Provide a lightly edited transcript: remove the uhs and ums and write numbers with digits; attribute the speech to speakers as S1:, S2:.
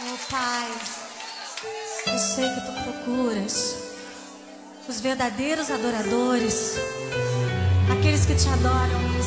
S1: Oh, Pai, eu sei que tu procuras os verdadeiros adoradores, aqueles que te adoram